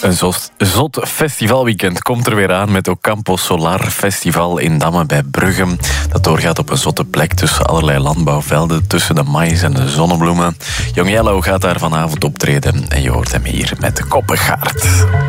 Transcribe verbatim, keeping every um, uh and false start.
Een zot, zot festivalweekend komt er weer aan met Ocampo Solar Festival in Damme bij Brugge. Dat doorgaat op een zotte plek tussen allerlei landbouwvelden, tussen de maïs en de zonnebloemen. Young Yellow gaat daar vanavond optreden en je hoort hem hier met de Koppengaard.